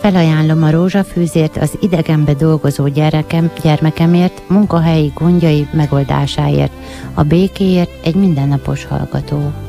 Felajánlom a rózsafűzért az idegenbe dolgozó gyermekemért, munkahelyi gondjai megoldásáért, a békéért, egy mindennapos hallgató.